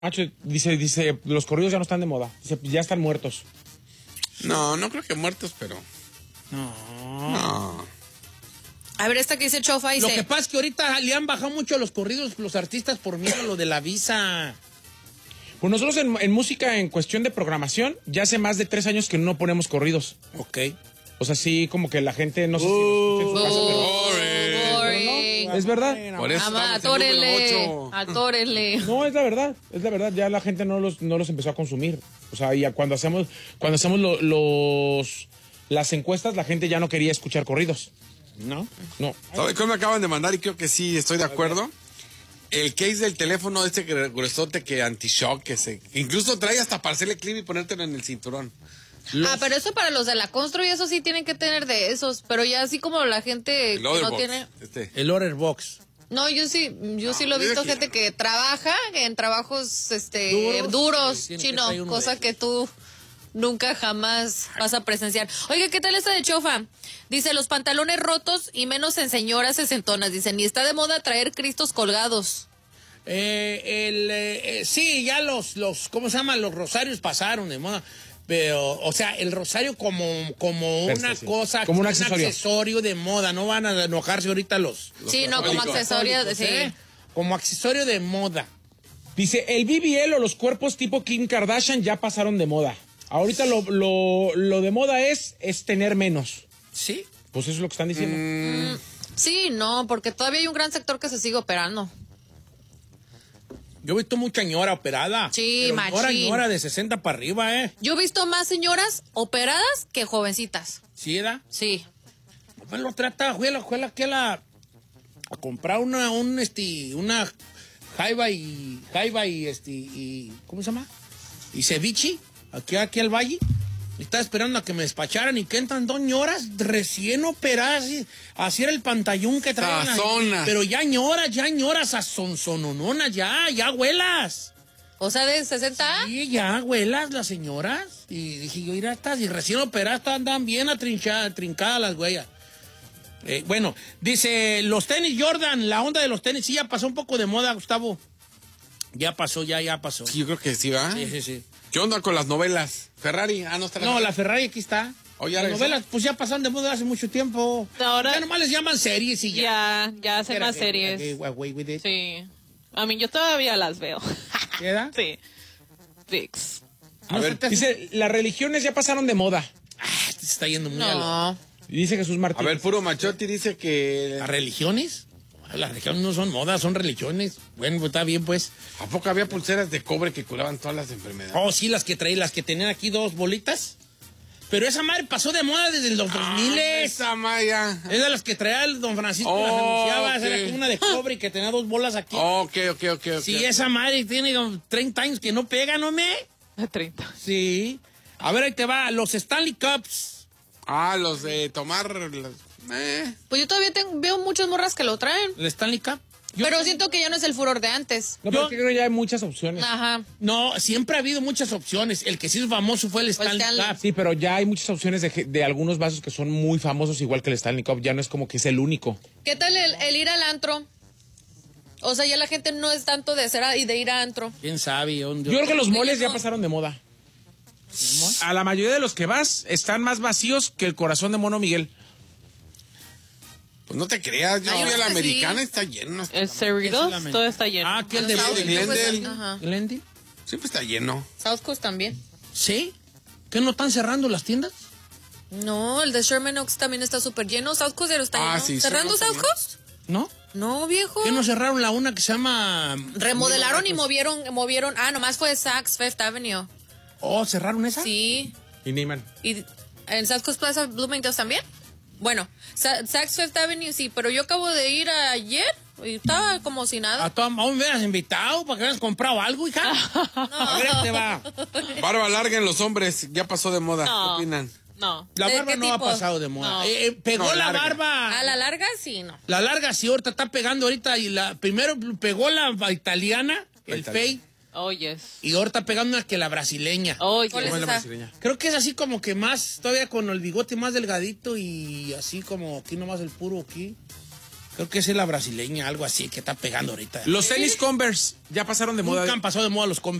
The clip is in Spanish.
Macho, dice, los corridos ya no están de moda. Dice, ya están muertos. No creo que muertos, pero... No. A ver, esta que dice Chofa dice... Lo que pasa es que ahorita le han bajado mucho los corridos los artistas por miedo a lo de la visa. Pues nosotros en música, en cuestión de programación, ya hace más de 3 años que no ponemos corridos. Ok. O sea, sí, como que la gente, no sé si lo escucha en su casa, pero... Boring. Es verdad. Por eso Ama, estamos en el número 8. atórenle. No, es la verdad, ya la gente no los empezó a consumir. O sea, ya cuando hacemos las encuestas, la gente ya no quería escuchar corridos. No. ¿Sabes qué me acaban de mandar? Y creo que sí, estoy de acuerdo. El case del teléfono este gruesote que anti-shock, incluso trae hasta para hacerle clip y ponértelo en el cinturón. Pero eso para los de la constru y eso sí tienen que tener de esos. Pero ya así como la gente El que other no box, tiene... El Order Box. No, yo sí lo he visto, gente que trabaja en trabajos duros, Sí, tiene que chino, traer uno cosa de que tú nunca jamás vas a presenciar. Oiga, ¿qué tal esta de Chofa? Dice, los pantalones rotos y menos en señoras sesentonas. Dice, ni está de moda traer cristos colgados. Sí, ya los ¿cómo se llama? Los rosarios pasaron de moda. Pero, o sea, el rosario como una sí. cosa, Como un accesorio de moda. No van a enojarse ahorita los Sí, no, como accesorio, sí. Como accesorio de moda. Dice, el BBL o los cuerpos tipo Kim Kardashian ya pasaron de moda. Ahorita lo de moda es tener menos. Sí. Pues eso es lo que están diciendo. Sí, no, porque todavía hay un gran sector que se sigue operando. Yo he visto mucha ñora operada. Sí, pero machín. ñora de 60 para arriba, ¿eh? Yo he visto más señoras operadas que jovencitas. ¿Sí era? Sí. Pues lo trata, fue a comprar una jaiba y ¿cómo se llama? Y ceviche, aquí al valle. Estaba esperando a que me despacharan y que entran 2 ñoras recién operadas. Así era el pantallón que traían. Sazonas. Pero ya ñoras a sonsonononas, ya abuelas. O sea, de 60. Sí, ya abuelas las señoras. Y dije yo, mira, estas y recién operadas andan bien trincadas las güeyas. Bueno, dice, los tenis Jordan, la onda de los tenis sí ya pasó un poco de moda, Gustavo. Ya pasó. Sí, yo creo que sí, ¿va? Sí. ¿Qué onda con las novelas? Ferrari, no está No, la Ferrari aquí está. Oh, ya las regresó. novelas, pues ya pasaron de moda hace mucho tiempo. Ahora- Ya nomás les llaman series y ya. Ya hacen más series. Away with it. Sí. A mí yo todavía las veo. ¿Queda? Sí. Fix. A ver, Dice, las religiones ya pasaron de moda. Se está yendo muy a lo... No. Y dice Jesús a Martín. ver, puro machote dice que... ¿Las religiones? Las religiones no son modas, son religiones. Bueno, pues está bien, pues. ¿A poco había pulseras de cobre que curaban todas las enfermedades? Oh, sí, las que tenían aquí 2 bolitas. Pero esa madre pasó de moda desde los 2000. Esa Maya. Es de las que traía el don Francisco, las Oh, anunciaba. ok. Era como una de cobre y que tenía 2 bolas aquí. Ok. Sí, esa madre tiene como 30 años que no pega, ¿no me? 30. Sí. A ver, ahí te va. Los Stanley Cups. Los de tomar... Pues yo todavía veo muchas morras que lo traen. El Stanley Cup. Pero siento que ya no es el furor de antes. No, pero es que creo que ya hay muchas opciones. Ajá. No, siempre ha habido muchas opciones. El que sí es famoso fue el Stanley Stanley. Cup. Sí, pero ya hay muchas opciones de algunos vasos que son muy famosos, igual que el Stanley Cup. Ya no es como que es el único. ¿Qué tal el ir al antro? O sea, ya la gente no es tanto de hacer y de ir a antro. ¿Quién sabe? Yo creo que los moles ya no. pasaron de moda. A la mayoría de los que vas están más vacíos que el corazón de Mono Miguel. Pues no te creas, yo Ay, fui a la sí. americana, está lleno. El Cerritos, Solamente. todo está lleno. Ah, que el de South Glendale. Coast, Glendale. ajá. Glendale. Siempre está lleno. South Coast también. ¿Sí? ¿Que no están cerrando las tiendas? No, el de Sherman Oaks también está súper lleno. South Coast ya lo está Ah, lleno. sí, ¿Cerrando Sherman South también. Coast? ¿No? No, viejo. ¿Que no cerraron la una que se llama... Remodelaron y movieron. Ah, nomás fue Saks Fifth Avenue. Oh, ¿cerraron esa? Sí. Y Neiman. ¿Y en South Coast Plaza Bloomingdale's también? Bueno, Saks Fifth Avenue sí, pero yo acabo de ir ayer y estaba como si nada. Aún me hubieras invitado para que hubieras comprado algo, hija. A ver, te va. Barba larga en los hombres, ya pasó de moda. No. ¿Qué opinan? No. La ¿De barba qué no tipo? ha pasado de moda. No. Pegó No, la larga. barba. A la larga sí, no. La larga sí, ahorita está pegando ahorita. Y primero pegó la italiana, el italiana. fade. Oh, yes. Y ahorita está pegando una que la brasileña. Oh, ¿Cuál yes. es esa? Creo que es así como que más, todavía con el bigote más delgadito y así como aquí nomás el puro aquí. Creo que es la brasileña, algo así, que está pegando ahorita. Los tenis Converse ya pasaron de moda. Nunca han pasado de moda los